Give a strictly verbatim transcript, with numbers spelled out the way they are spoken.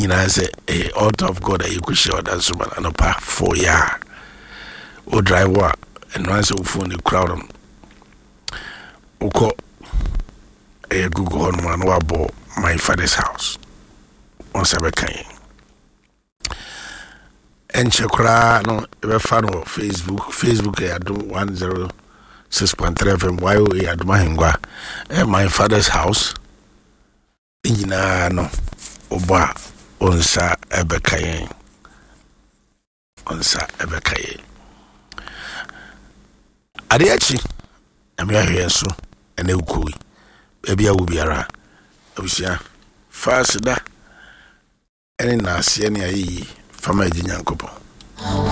nyina say a altar of God you could share that so man pa for ya o driver and once you phone the crowd on oko a Google on man wabo my father's house once I can and chekra no ebe fan on Facebook Facebook I do one zero six point three F M Y O A aduma hengwa eh my father's house nyina no oba onsa ebekayen onsa ebekayen adeachi amia hwenso ene ukui ebi awu biara abusia fasida ene na ase ene ayi fama ejinyankopon